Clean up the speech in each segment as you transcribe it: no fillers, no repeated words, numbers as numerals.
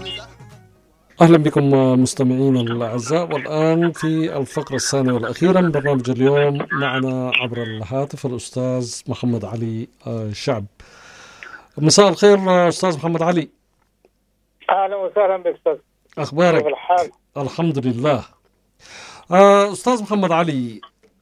أهلا بكم مستمعين الأعزاء، والآن في الفقرة الثانية والأخيرة من برنامج اليوم. معنا عبر الهاتف الأستاذ محمد علي شعب. مساء الخير أستاذ محمد علي. أهلا وسهلا بك أستاذ. أخبارك؟ كيف الحال؟ الحمد لله. أستاذ محمد علي،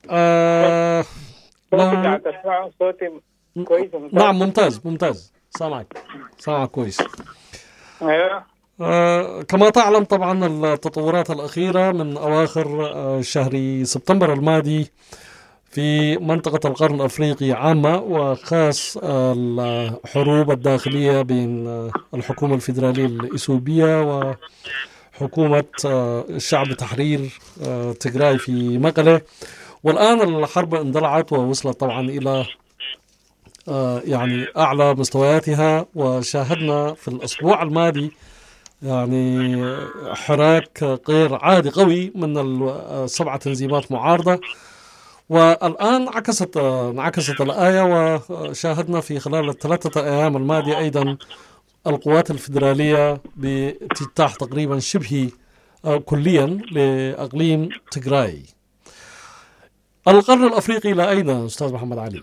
صوتي تسمعه؟ صوتي كويس وممتاز؟ نعم، ممتاز. سامعك كويس. أيوه. كما تعلم طبعا التطورات الأخيرة من أواخر شهر سبتمبر الماضي في منطقة القرن الأفريقي عامة، وخاص الحروب الداخلية بين الحكومة الفيدرالية الإثيوبية وحكومة الشعب تحرير تيغراي في مقلة. والآن الحرب اندلعت ووصلت طبعا إلى يعني أعلى مستوياتها، وشاهدنا في الأسبوع الماضي يعني حراك غير عادي قوي من السبع تنظيمات معارضة. والآن انعكست الآية، وشاهدنا في خلال الثلاثة أيام الماضية أيضا القوات الفيدرالية باجتاح تقريبا شبه كليا لأقليم تيغراي. القرن الأفريقي إلى أين أستاذ محمد علي؟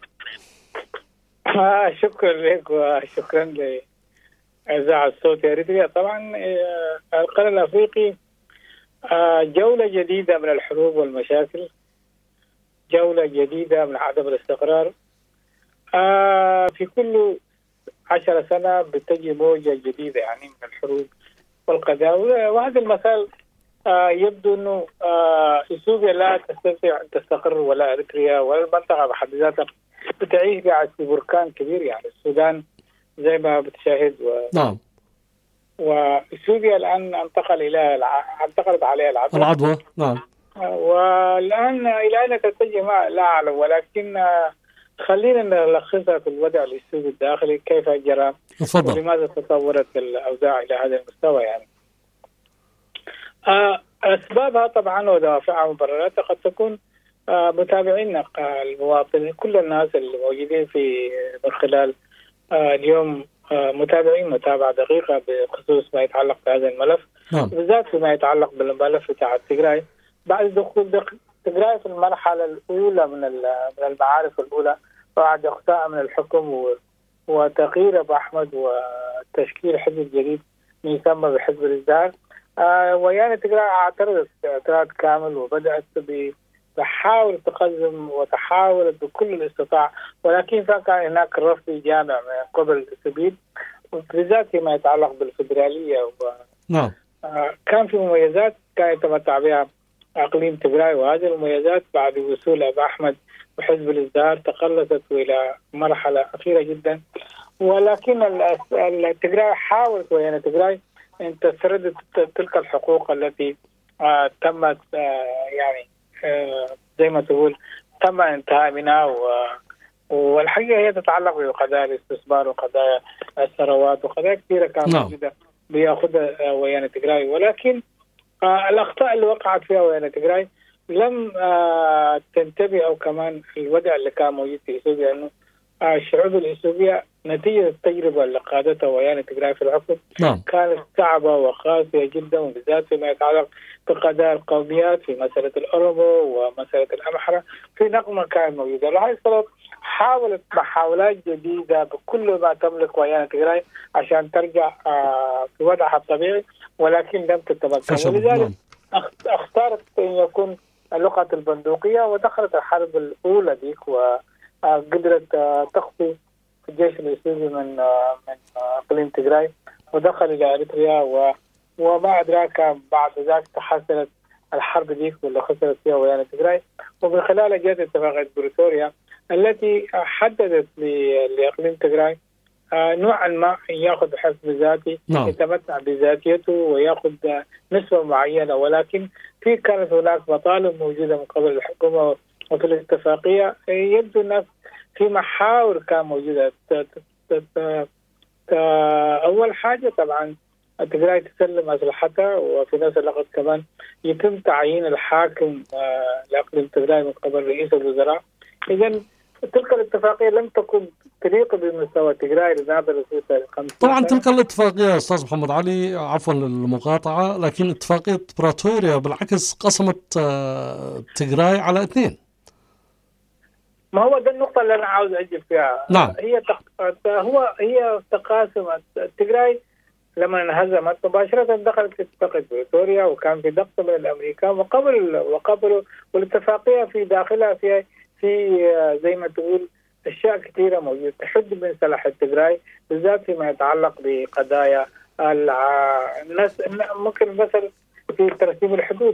شكرا لك وشكرا لإذاعة الصوت يا ريتريا. طبعا القرن الأفريقي جولة جديدة من الحروب والمشاكل، جولة جديدة من عدم الاستقرار. في كل 10 سنة بتجي موجة جديدة يعني من الحروب والقضايا. وهذا المثال يبدو أنه إثيوبيا لا تستطيع أن تستقر، ولا إريتريا ولا المنطقة بحد ذاتها بتعيش بعد بركان كبير. يعني السودان زي ما بتشاهد نعم. وإثيوبيا الآن انتقلت عليها العدوى. نعم. والآن إلى أين تتجه لا أعلم، ولكن خلينا نلخصها في الوضع الإثيوبي الداخلي كيف جرى ولماذا تطورت الأوضاع إلى هذا المستوى. يعني أسبابها طبعا ودوافعها ومبرراتها قد تكون متابعين المواطنين، كل الناس اللي موجودين من خلال اليوم متابعين متابعة دقيقة بخصوص ما يتعلق بهذا الملف، بالذات فيما يتعلق بالملف بتاع تيغراي. بعد دخول تيغراي في المرحلة الأولى من المعارف الأولى، بعد إخفاء من الحكم وتغيير أبو أحمد وتشكيل حزب جديد يسمى بحزب الازدهار، ويانا تيغراي اعترضت اعتراض كامل وبدأت تحاول تقزم وتحاولت بكل الاستطاع، ولكن كان هناك رفض جامع من قبل السبيل، بالذات فيما يتعلق بالفدرالية. نعم. كان في مميزات كان يتمتع بها أقليم تيغراي، وهذه المميزات بعد وصول أبو أحمد وحزب الازدهار تقلصت إلى مرحلة أخيرة جدا. ولكن تيغراي حاولت ويانا تيغراي أن تسترد تلك الحقوق التي تمت يعني زي ما تقول تم انتهاء منها. والحقيقة هي تتعلق بقضايا الاستثمار وقضايا الثروات وقضايا كثيرة كانت موجودة بياخذها ويانا تيغراي. ولكن الأخطاء اللي وقعت فيها ويانا تيغراي لم تنتبه، أو كمان الوضع اللي كان موجود في إثيوبيا أنه الشعوب الإثيوبية نتيجة التجربة اللي قادتها ويانا تيغراي في الحكم كانت صعبة وقاسية جدا، وبالذات فيما يتعلق بقضايا القوميات في مسألة الأورومو ومسألة الأمحرة في نقمة كانت موجودة. لهذا السبب حاولت محاولات جديدة بكل ما تملك ويانا تيغراي عشان ترجع في وضعها الطبيعي، ولكن لم تتمكن، ولذلك اختارت أن يكون اللغة البندقية، ودخلت الحرب الأولى ديك وقدرت تخفي الجيش الإثيوبي من إقليم تيغراي ودخل إلى إريتريا، وما أدراك بعد ذلك تحسنت الحرب ديك واللي خسرت فيها ويانا تيغراي، ومن خلالها جاءت اتفاقية بريتوريا التي حددت لإقليم تيغراي نوعا ما يأخذ حزب ذاتي يتمتع بذاتيته ويأخذ نسبة معينة، ولكن كانت هناك مطالب موجودة من قبل الحكومة. وفي الاتفاقية يبدو الناس في محاور كان موجودة. أول حاجة طبعا تيغراي تسلم أسلحتها، وفي نفس الوقت كمان يتم تعيين الحاكم لإقليم تيغراي من قبل رئيس الوزراء. إذن تلك الاتفاقية لم تكن تليق بمستوى تجراي لنهضة السويس. طبعا تلك الاتفاقية أستاذ محمد علي، عفوا للمقاطعة، لكن اتفاقية بريتوريا بالعكس قسمت تجراي على 2. ما هو ده النقطة اللي أنا عاوز أجيب فيها. نعم. هي تقاسمت تجراي لما انهزمت مباشرة دخلت في اتفاقية بريتوريا، وكان في ضغط من الأمريكان وقبلوا والاتفاقية في داخلها في زي ما تقول أشياء كثيرة موجودة تحد من صلاح التجراي، بالذات فيما يتعلق بقضايا الناس. ممكن مثلا في ترسيم الحدود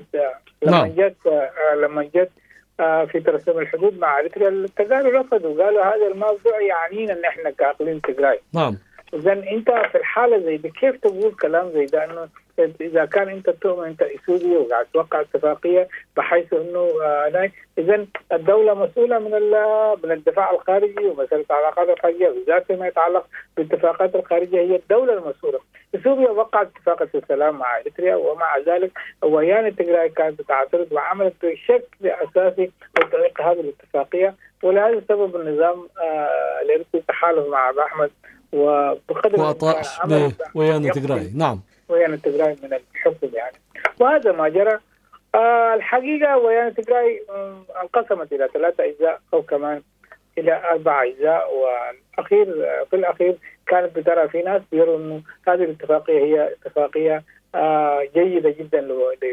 لما جت في ترسيم الحدود مع اريتريا، التجار رفضوا، قالوا هذا الموضوع يعنينا ان احنا كاقليم تجراي. نعم. اذا انت في الحاله زي دي كيف تقول كلام زي ده؟ انه اذا كان انت تؤمن انت اثيوبيا وقاعد توقع اتفاقيه بحيث انه اذا الدوله مسؤوله من الدفاع الخارجي ومساله العلاقات الخارجيه، بالذات فيما يتعلق بالاتفاقات الخارجيه هي الدوله المسؤوله. اثيوبيا وقعت اتفاقيه السلام مع اريتريا، ومع ذلك ويان تجراي كانت تعترض وعملت بشكل اساسي بطريق هذه الاتفاقيه، ولهذا السبب النظام الاريتري تحالف مع ابي احمد وبقدر وأطاع ويان تجراي. نعم. ويان تجراي من الحكم يعني، وهذا ما جرى. الحقيقة ويان تجراي انقسمت إلى 3 أجزاء أو كمان إلى 4 أجزاء، في الأخير كانت بترى في ناس يروا أنه هذه الاتفاقية هي اتفاقية جيدة جدا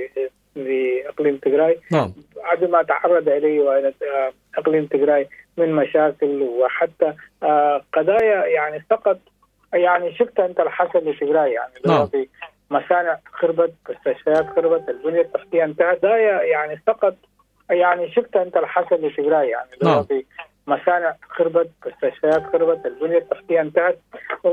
لإقليم تجراي. نعم. بعد ما تعرض إليه إقليم تجراي من مشاكل وحتى قضايا يعني سقط. يعني شفت أنت الحصل لتجراي يعني في مصانع خربت، مستشفيات خربت، البنية التحتية انتهت، قضايا يعني سقط. يعني شفت أنت الحصل لتجراي يعني في مصانع خربت، مستشفيات خربت، البنية التحتية انتهت.